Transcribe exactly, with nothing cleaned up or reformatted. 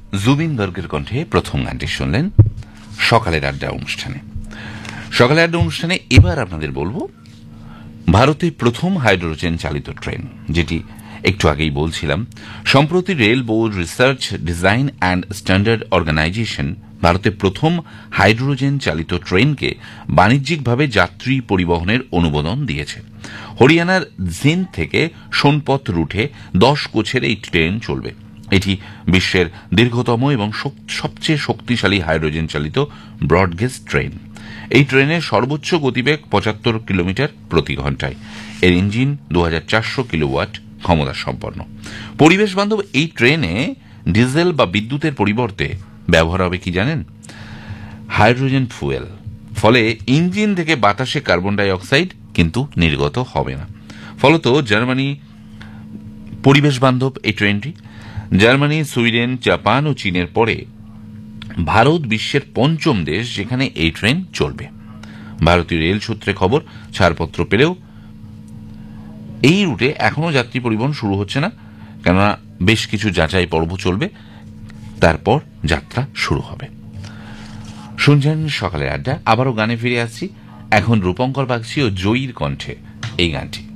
জুবিন গার্গের কণ্ঠে প্রথম গানটি শুনলেন সকালের আড্ডা অনুষ্ঠানে। সকালের আড্ডা অনুষ্ঠানে এবার আপনাদের বলবো ভারতে প্রথম হাইড্রোজেন চালিত ট্রেন, যেটি একটু আগেই বলছিলাম। সম্প্রতি rail board research design and standard organisation ভারতে প্রথম হাইড্রোজেন চালিত ট্রেনকে বাণিজ্যিকভাবে যাত্রী পরিবহনের অনুমোদন দিয়েছে। হরিয়ানার জিন্দ থেকে সোনপত রুটে দশ কোচের এই ট্রেন চলবে। এটি বিশ্বের দীর্ঘতম এবং সবচেয়ে শক্তিশালী হাইড্রোজেন চালিত ব্রডগেজ ট্রেন। এই ট্রেনের সর্বোচ্চ গতিবেগ পঁচাত্তর কিলোমিটার প্রতি ঘন্টায়। এর ইঞ্জিন দু হাজার চারশো কিলোওয়াট ক্ষমতা সম্পন্ন। পরিবেশ বান্ধব এই ট্রেনে ডিজেল বা বিদ্যুতের পরিবর্তে ব্যবহার হবে কি জানেন? Hydrogen fuel. ফলে ইঞ্জিন থেকে বাতাসে কার্বন ডাই অক্সাইড কিন্তু নির্গত হবে না। ফলত জার্মানি পরিবেশ বান্ধব এই ট্রেনটি। জার্মানি, সুইডেন, জাপান ও চীনের পরে ভারত বিশ্বের পঞ্চম দেশ যেখানে এই ট্রেন চলবে। ভারতীয় রেল সূত্রে খবর, ছাড়পত্র পেলেও এই রুটে এখনও যাত্রী পরিবহন শুরু হচ্ছে না, কেননা বেশ কিছু যাচাই পর্ব চলবে, তারপর যাত্রা শুরু হবে। শুনছেন সকালের আড্ডা। আবারও গানে ফিরে আসছি। এখন রূপঙ্কর বাগচি ও জয়ীর কণ্ঠে এই গানটি।